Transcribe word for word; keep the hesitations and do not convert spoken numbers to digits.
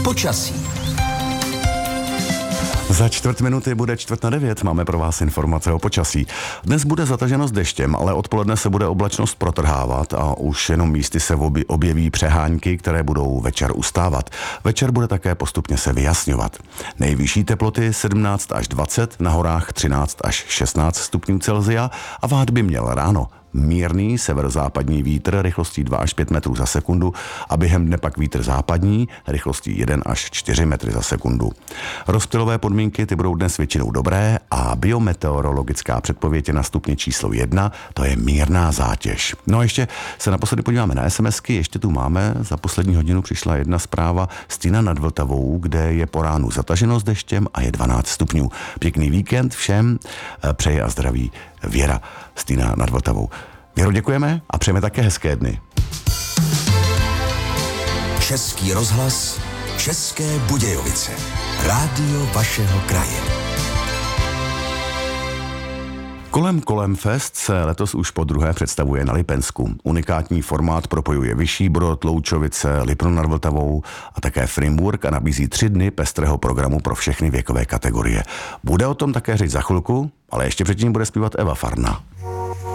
Počasí. Za čtvrt minuty bude čtvrt na devět, máme pro vás informace o počasí. Dnes bude zataženo s deštěm, ale odpoledne se bude oblačnost protrhávat a už jenom místy se objeví přehánky, které budou večer ustávat. Večer bude také postupně se vyjasňovat. Nejvyšší teploty sedmnáct až dvacet, na horách třináct až šestnáct stupňů Celsia a váh by měl ráno mírný severozápadní vítr rychlostí dva až pět metrů za sekundu a během dne pak vítr západní rychlostí jedna až čtyři metry za sekundu. Rozptylové podmínky ty budou dnes většinou dobré a biometeorologická předpověď je na stupni číslo jedna, to je mírná zátěž. No a ještě se naposledy podíváme na SMSky, ještě tu máme, za poslední hodinu přišla jedna zpráva z Týna nad Vltavou, kde je po ránu zataženo s deštěm a je dvanáct stupňů. Pěkný víkend všem, přeje a zdraví Věra z Týna nad Vltavou. Věro, děkujeme a přejeme také hezké dny. Český rozhlas, České Budějovice. Rádio vašeho kraje. Kolem Kolem Fest se letos už po druhé představuje na Lipensku. Unikátní formát propojuje Vyšší Brod, Loučovice, Lipno nad Vltavou a také Frimburk a nabízí tři dny pestrého programu pro všechny věkové kategorie. Bude o tom také řeč za chvilku, ale ještě předtím bude zpívat Eva Farna.